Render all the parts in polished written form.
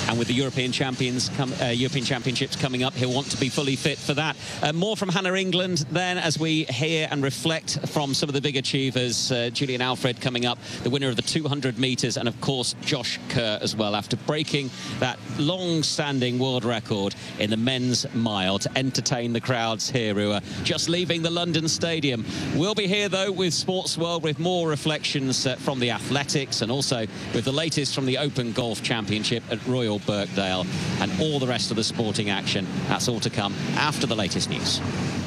And with the European Championships coming up, he'll want to be fully fit for that. More from Hannah England then, as we hear and reflect from some of the big achievers. Julian Alfred coming up, the winner of the 200 metres, and of course Josh Kerr as well, after breaking that long-standing world record in the men's mile to entertain the crowds here who are just leaving the London Stadium. We'll be here though with Sports World with more reflections from the athletics, and also with the latest from the Open Golf Championship at Royal Birkdale, and all the rest of the sporting action. That's all to come after the latest news.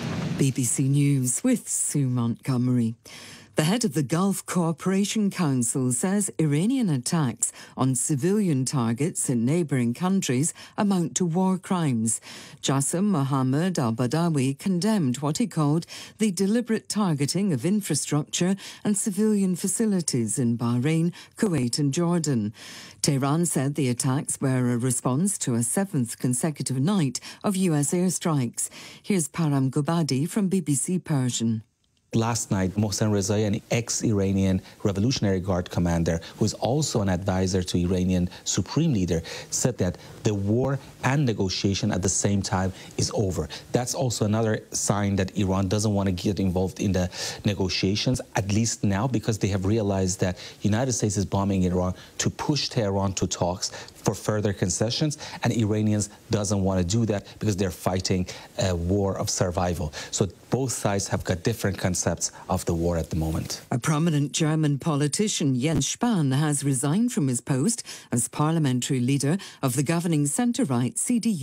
BBC News with Sue Montgomery. The head of the Gulf Cooperation Council says Iranian attacks on civilian targets in neighbouring countries amount to war crimes. Jassim Mohammed al-Badawi condemned what he called the deliberate targeting of infrastructure and civilian facilities in Bahrain, Kuwait and Jordan. Tehran said the attacks were a response to a seventh consecutive night of US airstrikes. Here's Param Gobadi from BBC Persian. Last night, Mohsen Rezai, an ex-Iranian Revolutionary Guard commander, who is also an advisor to Iranian Supreme Leader, said that the war and negotiation at the same time is over. That's also another sign that Iran doesn't want to get involved in the negotiations, at least now, because they have realized that the United States is bombing Iran to push Tehran to talks for further concessions, and Iranians doesn't want to do that because they're fighting a war of survival. So both sides have got different concepts of the war at the moment. A prominent German politician, Jens Spahn, has resigned from his post as parliamentary leader of the governing centre-right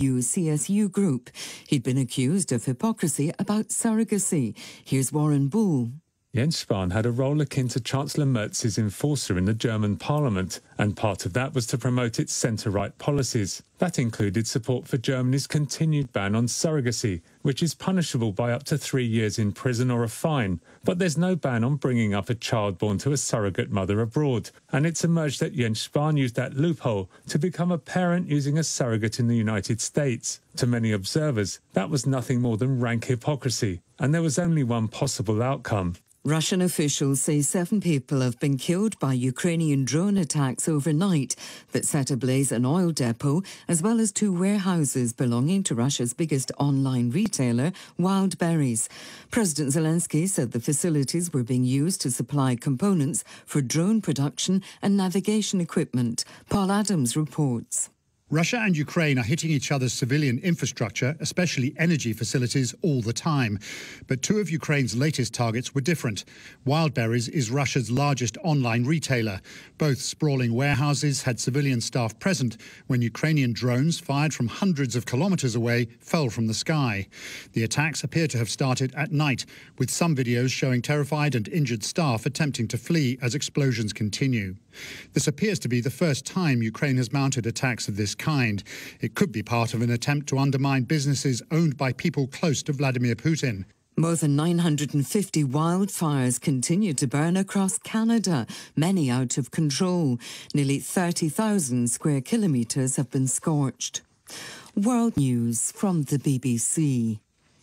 CDU-CSU group. He'd been accused of hypocrisy about surrogacy. Here's Warren Bull. Jens Spahn had a role akin to Chancellor Merz's enforcer in the German parliament, and part of that was to promote its centre-right policies. That included support for Germany's continued ban on surrogacy, which is punishable by up to 3 years in prison or a fine. But there's no ban on bringing up a child born to a surrogate mother abroad. And it's emerged that Jens Spahn used that loophole to become a parent using a surrogate in the United States. To many observers, that was nothing more than rank hypocrisy, and there was only one possible outcome. Russian officials say 7 people have been killed by Ukrainian drone attacks overnight that set ablaze an oil depot, as well as 2 warehouses belonging to Russia's biggest online retailer, Wildberries. President Zelensky said the facilities were being used to supply components for drone production and navigation equipment. Paul Adams reports. Russia and Ukraine are hitting each other's civilian infrastructure, especially energy facilities, all the time. But 2 of Ukraine's latest targets were different. Wildberries is Russia's largest online retailer. Both sprawling warehouses had civilian staff present when Ukrainian drones fired from hundreds of kilometres away fell from the sky. The attacks appear to have started at night, with some videos showing terrified and injured staff attempting to flee as explosions continue. This appears to be the first time Ukraine has mounted attacks of this kind. It could be part of an attempt to undermine businesses owned by people close to Vladimir Putin. More than 950 wildfires continue to burn across Canada, many out of control. Nearly 30,000 square kilometres have been scorched. World News from the BBC.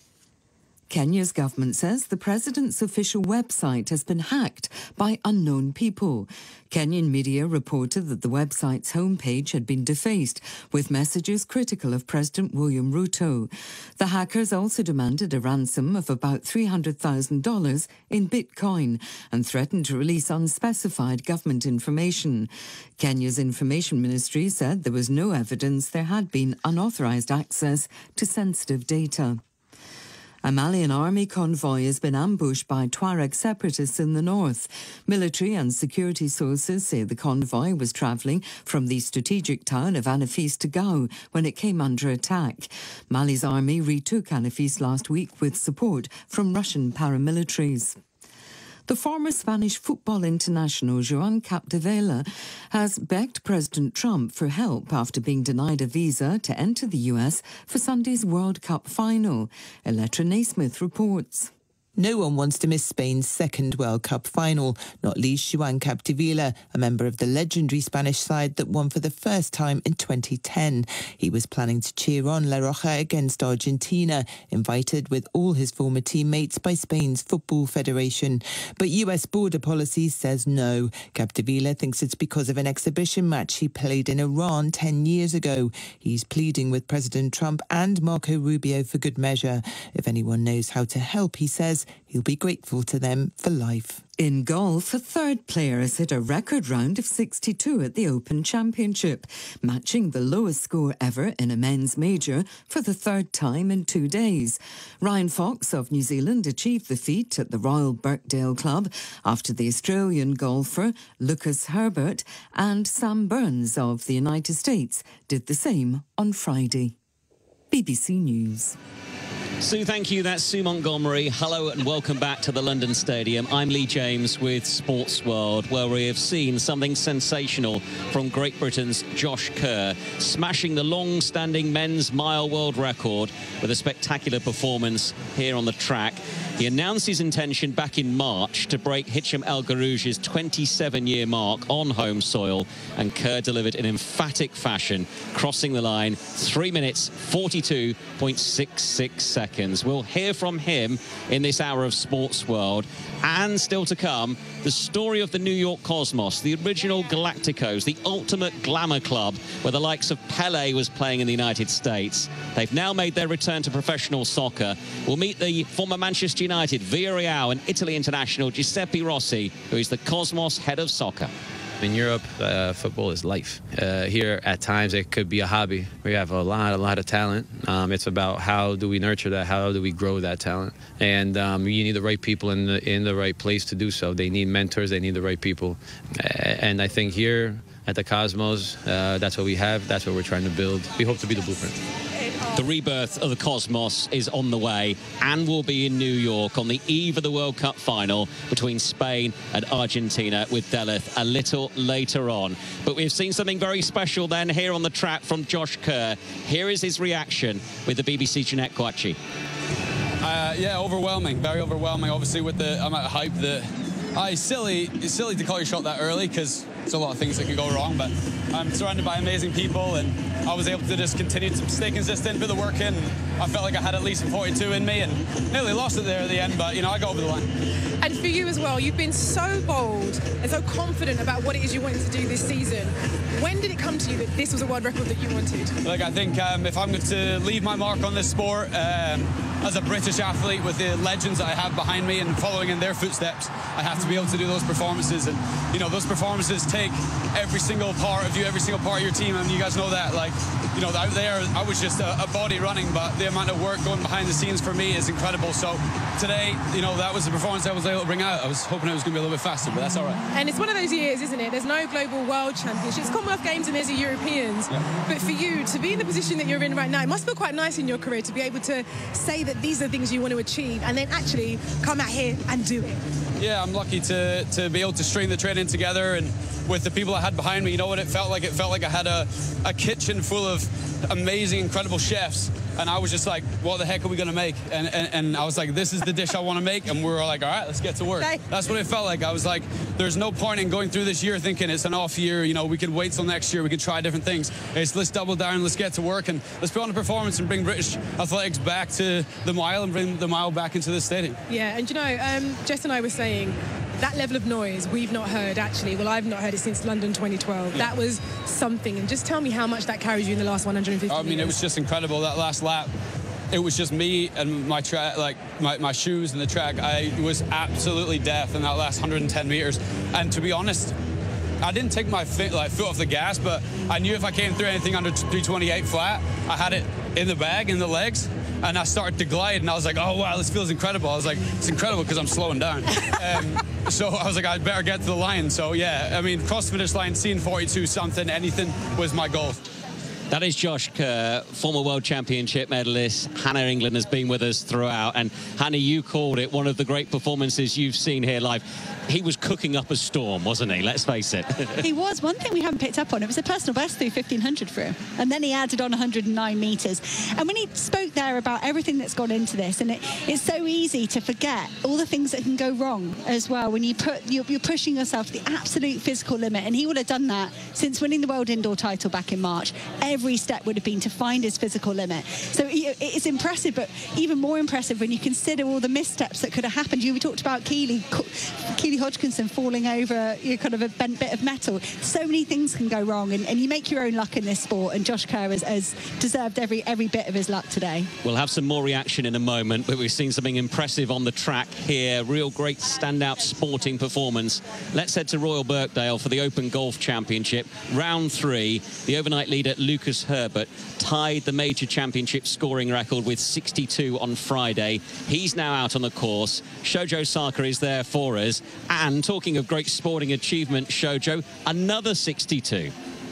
Kenya's government says the president's official website has been hacked by unknown people. Kenyan media reported that the website's homepage had been defaced, with messages critical of President William Ruto. The hackers also demanded a ransom of about $300,000 in Bitcoin and threatened to release unspecified government information. Kenya's Information Ministry said there was no evidence there had been unauthorised access to sensitive data. A Malian army convoy has been ambushed by Tuareg separatists in the north. Military and security sources say the convoy was travelling from the strategic town of Anafis to Gao when it came under attack. Mali's army retook Anafis last week with support from Russian paramilitaries. The former Spanish football international Joan Capdevila has begged President Trump for help after being denied a visa to enter the US for Sunday's World Cup final. Elettra Naismith reports. No one wants to miss Spain's second World Cup final, not least Joan Capdevila, a member of the legendary Spanish side that won for the first time in 2010. He was planning to cheer on La Roja against Argentina, invited with all his former teammates by Spain's Football Federation. But US border policy says no. Capdevila thinks it's because of an exhibition match he played in Iran 10 years ago. He's pleading with President Trump and Marco Rubio for good measure. If anyone knows how to help, he says, he'll be grateful to them for life. In golf, a third player has hit a record round of 62 at the Open Championship, matching the lowest score ever in a men's major for the third time in 2 days. Ryan Fox of New Zealand achieved the feat at the Royal Birkdale Club after the Australian golfer Lucas Herbert and Sam Burns of the United States did the same on Friday. BBC News. Sue, thank you. That's Sue Montgomery. Hello and welcome back to the London Stadium. I'm Lee James with Sports World, where we have seen something sensational from Great Britain's Josh Kerr, smashing the long-standing men's mile world record with a spectacular performance here on the track. He announced his intention back in March to break Hicham El Guerrouj's 27-year mark on home soil, and Kerr delivered in emphatic fashion, crossing the line 3 minutes 42.66 seconds. We'll hear from him in this hour of Sports World, and still to come, the story of the New York Cosmos, the original Galacticos, the ultimate glamour club where the likes of Pelé was playing in the United States. They've now made their return to professional soccer. We'll meet the former Manchester United, Villarreal and Italy international Giuseppe Rossi, who is the Cosmos head of soccer. In Europe, football is life. Here, at times, it could be a hobby. We have a lot of talent. It's about how do we nurture that, how do we grow that talent. And you need the right people in the right place to do so. They need mentors, they need the right people. And I think here at the Cosmos, that's what we have, that's what we're trying to build. We hope to be the blueprint. The rebirth of the Cosmos is on the way and will be in New York on the eve of the World Cup final between Spain and Argentina, with Deleth a little later on. But we've seen something very special then here on the track from Josh Kerr. Here is his reaction with the BBC Jeanette Kouachi. Yeah, overwhelming, very overwhelming. Obviously, with the amount of hype that it's silly to call your shot that early because there's a lot of things that could go wrong, but I'm surrounded by amazing people and I was able to just continue to stay consistent, put the work in. I felt like I had at least a 42 in me and nearly lost it there at the end, but, you know, I got over the line. And for you as well, you've been so bold and so confident about what it is you wanted to do this season. When did it come to you that this was a world record that you wanted? Like, I think if I'm going to leave my mark on this sport, as a British athlete with the legends that I have behind me and following in their footsteps, I have to be able to do those performances. And, you know, those performances take every single part of you, every single part of your team. I mean, you guys know that. Like, you know, out there, I was just a body running, but the amount of work going behind the scenes for me is incredible. So today, you know, that was the performance I was able to bring out. I was hoping it was going to be a little bit faster, but that's all right. And it's one of those years, isn't it? There's no global world championships, Commonwealth Games, and there's a Europeans. Yeah. But for you, to be in the position that you're in right now, it must feel quite nice in your career to be able to say that these are things you want to achieve and then actually come out here and do it. Yeah, I'm lucky to be able to string the training together, and with the people I had behind me, you know what it felt like? It felt like I had a kitchen full of amazing, incredible chefs, and I was just like, what the heck are we going to make? And I was like, this is the dish I want to make, and we were like, all right, let's get to work. That's what it felt like. I was like, there's no point in going through this year thinking it's an off year, you know, we could wait till next year, we could try different things. Let's double down, let's get to work, and let's put on a performance and bring British athletics back to the mile and bring the mile back into the stadium. Yeah, and you know, Jess and I were saying, that level of noise we've not heard, actually. Well, I've not heard it since London 2012. Yeah. That was something. And just tell me how much that carries you in the last 150 I mean, meters. It was just incredible. That last lap, it was just me and my track, like my shoes and the track. I was absolutely deaf in that last 110 meters. And to be honest, I didn't take my foot off the gas, but I knew if I came through anything under 328 flat, I had it in the bag, in the legs, and I started to glide, and I was like, oh, wow, this feels incredible. I was like, it's incredible because I'm slowing down. So I was like, I'd better get to the line. So, yeah, I mean, cross the finish line, seeing 42 something, anything was my goal. That is Josh Kerr, former World Championship medalist. Hannah England has been with us throughout. And Hannah, you called it one of the great performances you've seen here live. He was cooking up a storm, wasn't he? Let's face it. He was. One thing we haven't picked up on, it was a personal best through 1500 for him. And then he added on 109 metres. And when he spoke there about everything that's gone into this, and it's so easy to forget all the things that can go wrong as well when you're pushing yourself to the absolute physical limit. And he would have done that since winning the World Indoor title back in March. Every step would have been to find his physical limit. So it's impressive, but even more impressive when you consider all the missteps that could have happened. We talked about Keely Hodgkinson falling over kind of a bent bit of metal. So many things can go wrong, and you make your own luck in this sport, and Josh Kerr has deserved every bit of his luck today. We'll have some more reaction in a moment, but we've seen something impressive on the track here. Real great standout sporting performance. Let's head to Royal Birkdale for the Open Golf Championship. Round 3, the overnight leader Lucas Herbert tied the major championship scoring record with 62 on Friday. He's now out on the course. Shojo Saka is there for us. And talking of great sporting achievement, Shojo, another 62.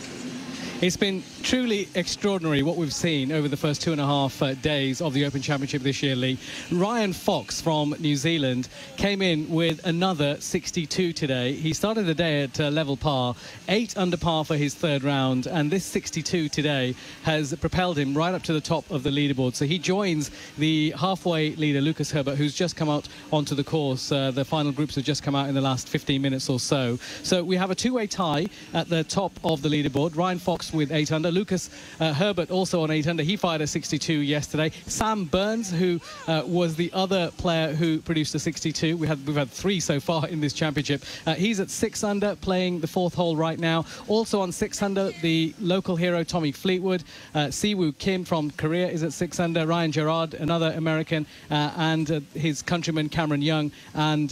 It's been truly extraordinary what we've seen over the first 2.5 days of the Open Championship this year, Lee. Ryan Fox from New Zealand came in with another 62 today. He started the day at level par, 8 under par for his third round, and this 62 today has propelled him right up to the top of the leaderboard. So he joins the halfway leader, Lucas Herbert, who's just come out onto the course. The final groups have just come out in the last 15 minutes or so. So we have a two-way tie at the top of the leaderboard. Ryan Fox with 8 under. Lucas Herbert also on 8 under. He fired a 62 yesterday. Sam Burns, who was the other player who produced a 62. We've had 3 so far in this championship. He's at 6 under, playing the 4th hole right now. Also on 6 under, the local hero Tommy Fleetwood. Siwoo Kim from Korea is at 6 under. Ryan Gerard, another American, and his countryman Cameron Young and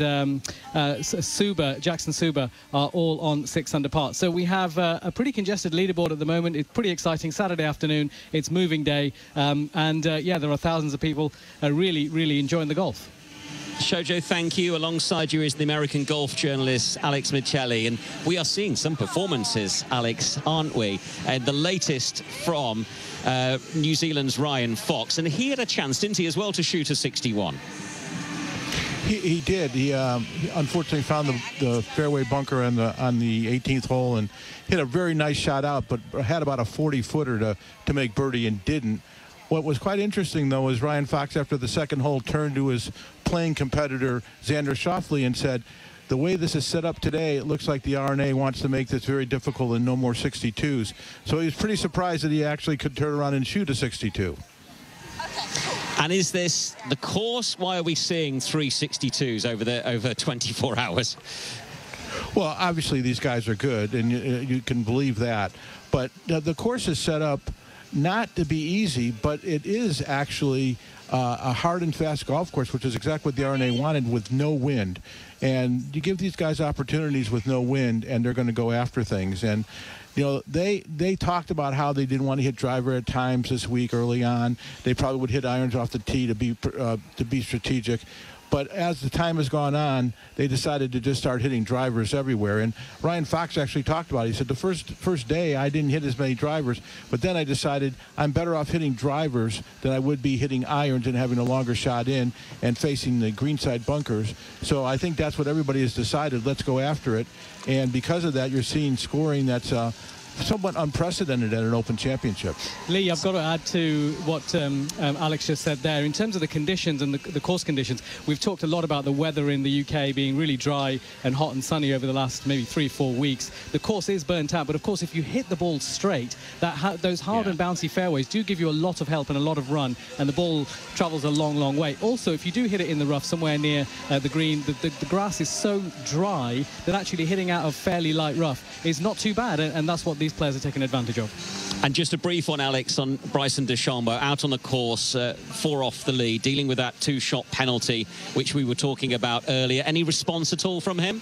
Jackson Suba are all on 6 under par. So we have a pretty congested leaderboard at the moment. It's pretty exciting. Saturday afternoon, it's moving day, yeah, there are thousands of people really enjoying the golf. Shojo, thank you. Alongside you is the American golf journalist Alex Michelli, and we are seeing some performances, Alex, aren't we? The latest from New Zealand's Ryan Fox, and he had a chance, didn't he, as well, to shoot a 61. He did. He unfortunately found the fairway bunker on the 18th hole and hit a very nice shot out, but had about a 40-footer to make birdie and didn't. What was quite interesting, though, is Ryan Fox, after the second hole, turned to his playing competitor, Xander Schauffele, and said, the way this is set up today, it looks like the R&A wants to make this very difficult and no more 62s. So he was pretty surprised that he actually could turn around and shoot a 62. And is this the course? Why are we seeing 362s over 24 hours? Well, obviously these guys are good, and you can believe that. But the course is set up not to be easy, but it is actually a hard and fast golf course, which is exactly what the R&A wanted, with no wind. And you give these guys opportunities with no wind, and they're going to go after things. And you know, they talked about how they didn't want to hit driver at times this week early on. They probably would hit irons off the tee to be strategic. But as the time has gone on, they decided to just start hitting drivers everywhere. And Ryan Fox actually talked about it. He said, the first day I didn't hit as many drivers, but then I decided I'm better off hitting drivers than I would be hitting irons and having a longer shot in and facing the greenside bunkers. So I think that's what everybody has decided. Let's go after it. And because of that, you're seeing scoring that's somewhat unprecedented at an Open Championship. Lee, I've got to add to what Alex just said there. In terms of the conditions and the course conditions, we've talked a lot about the weather in the UK being really dry and hot and sunny over the last maybe 3-4 weeks. The course is burnt out, but of course if you hit the ball straight, those hard and bouncy fairways do give you a lot of help and a lot of run, and the ball travels a long way. Also, if you do hit it in the rough somewhere near the green, the grass is so dry that actually hitting out of fairly light rough is not too bad, and that's what these players are taking advantage of. And just a brief one, Alex, on Bryson DeChambeau, out on the course, 4 off the lead, dealing with that 2-shot penalty, which we were talking about earlier. Any response at all from him?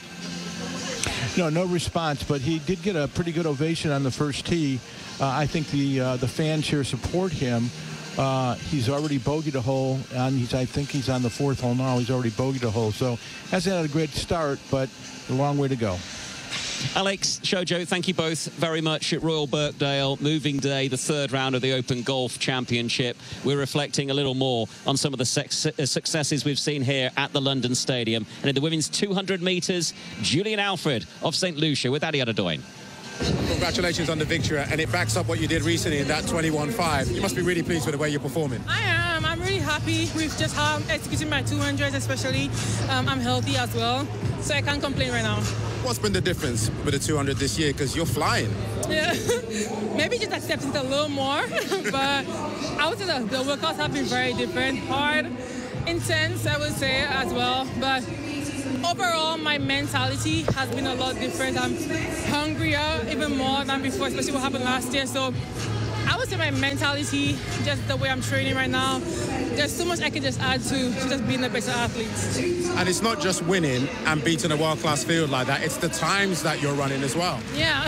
No response, but he did get a pretty good ovation on the first tee. I think the fans here support him. He's already bogeyed a hole, and I think he's on the 4th hole now. He's already bogeyed a hole, so hasn't had a great start, but a long way to go. Alex, Shojo, thank you both very much at Royal Birkdale. Moving day, the third round of the Open Golf Championship. We're reflecting a little more on some of the successes we've seen here at the London Stadium. And in the women's 200 metres, Julian Alfred of St. Lucia with Adi Adedoyin. Congratulations on the victory, and it backs up what you did recently in that 21.5. You must be really pleased with the way you're performing. I am. I'm really happy with just how I'm executing my 200s, especially. I'm healthy as well, so I can't complain right now. What's been the difference with the 200 this year? Because you're flying. Yeah, maybe just accepting it a little more, but I would say that the workouts have been very different. Hard, intense, I would say, as well, but overall, my mentality has been a lot different. I'm hungrier even more than before, especially what happened last year. So I would say my mentality, just the way I'm training right now, there's so much I can just add to just being a better athlete. And it's not just winning and beating a world-class field like that. It's the times that you're running as well. Yeah.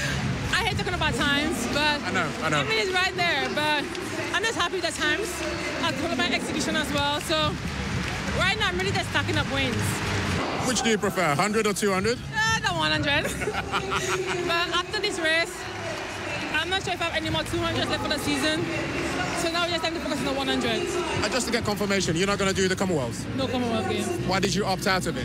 I hate talking about times, but I know. I mean, it's right there. But I'm just happy with the times. I'll put my execution as well. So right now, I'm really just stacking up wins. Which do you prefer, 100 or 200? The 100. But after this race, I'm not sure if I have any more 200s left for the season. So now we just have to focus on the 100. And just to get confirmation, you're not going to do the Commonwealth? No Commonwealth Games. Why did you opt out of it?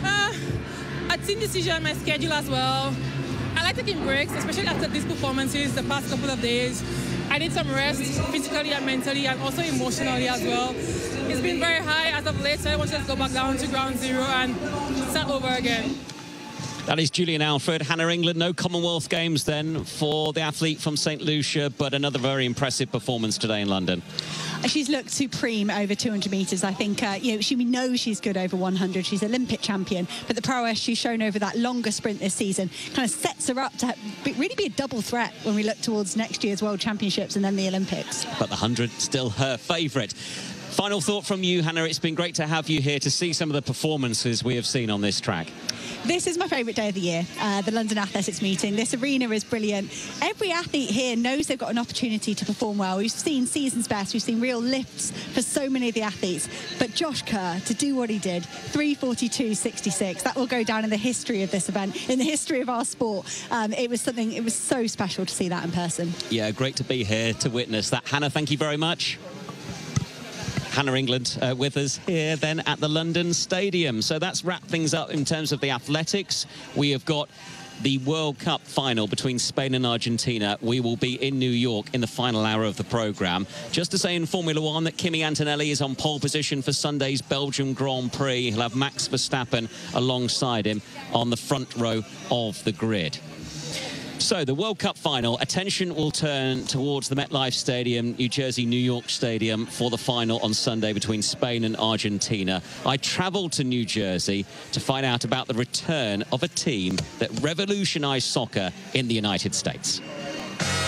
A team decision, my schedule as well. I like taking breaks, especially after these performances the past couple of days. I need some rest physically and mentally and also emotionally as well. It's been very high as of late, so I want to just go back down to ground zero and start over again. That is Julian Alfred. Hannah England, no Commonwealth Games then for the athlete from St. Lucia, but another very impressive performance today in London. She's looked supreme over 200 metres. I think, we know she's good over 100. She's Olympic champion, but the prowess she's shown over that longer sprint this season kind of sets her up to really be a double threat when we look towards next year's World Championships and then the Olympics. But the 100 still her favourite. Final thought from you, Hannah. It's been great to have you here to see some of the performances we have seen on this track. This is my favourite day of the year, the London Athletics meeting. This arena is brilliant. Every athlete here knows they've got an opportunity to perform well. We've seen season's best. We've seen real lifts for so many of the athletes. But Josh Kerr, to do what he did, 3:42.66, that will go down in the history of this event, in the history of our sport. It was so special to see that in person. Yeah, great to be here to witness that. Hannah, thank you very much. Hannah England with us here then at the London Stadium. So that's wrapped things up in terms of the athletics. We have got the World Cup final between Spain and Argentina. We will be in New York in the final hour of the programme. Just to say in Formula One that Kimi Antonelli is on pole position for Sunday's Belgium Grand Prix. He'll have Max Verstappen alongside him on the front row of the grid. So the World Cup final, attention will turn towards the MetLife Stadium, New Jersey, New York Stadium for the final on Sunday between Spain and Argentina. I travelled to New Jersey to find out about the return of a team that revolutionised soccer in the United States.